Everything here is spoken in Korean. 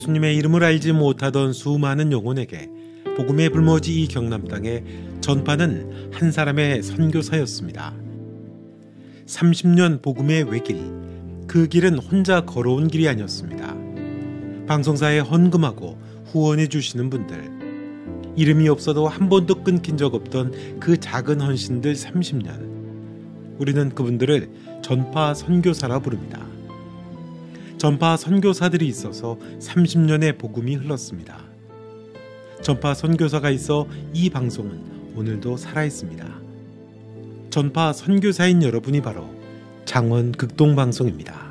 예수님의 이름을 알지 못하던 수많은 영혼에게 복음의 불모지 이 경남 땅에 전파는 한 사람의 선교사였습니다. 30년 복음의 외길, 그 길은 혼자 걸어온 길이 아니었습니다. 방송사에 헌금하고 후원해 주시는 분들, 이름이 없어도 한 번도 끊긴 적 없던 그 작은 헌신들 30년, 우리는 그분들을 전파 선교사라 부릅니다. 전파 선교사들이 있어서 30년의 복음이 흘렀습니다. 전파 선교사가 있어 이 방송은 오늘도 살아있습니다. 전파 선교사인 여러분이 바로 창원 극동방송입니다.